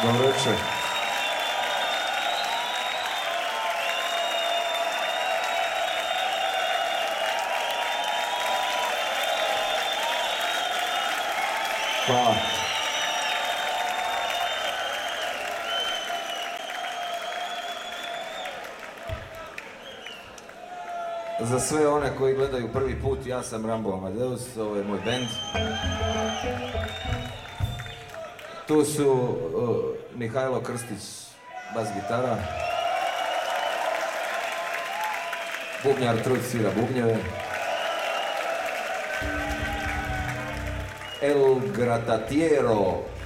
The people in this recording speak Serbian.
Dobro večer. Hvala. Za sve one koji gledaju prvi put, ja sam Rambo Amadeus, ovo je moj bend. Tu su Mihajlo Krstić, bas gitara. Bubnjar Trud svira bubnjeve. El Gratatiero